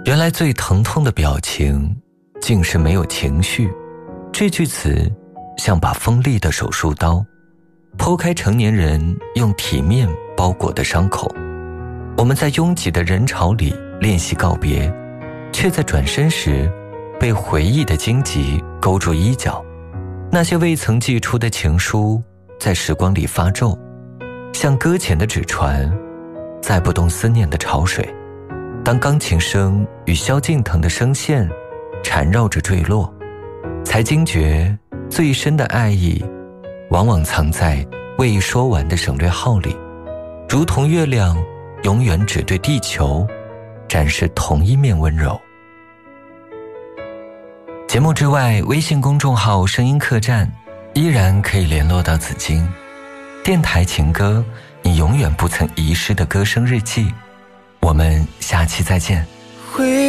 原来最疼痛的表情竟是没有情绪。这句词像把锋利的手术刀剖开成年人用体面包裹的伤口。我们在拥挤的人潮里练习告别，却在转身时被回忆的荆棘勾住衣角。那些未曾寄出的情书在时光里发皱，像搁浅的纸船，载不动思念的潮水。当钢琴声与萧敬腾的声线缠绕着坠落，才惊觉最深的爱意往往藏在未说完的省略号里，如同月亮永远只对地球展示同一面温柔。节目之外，微信公众号声音客栈依然可以联络到紫荆。电台情歌，你永远不曾遗失的歌声日记。我们下期再见。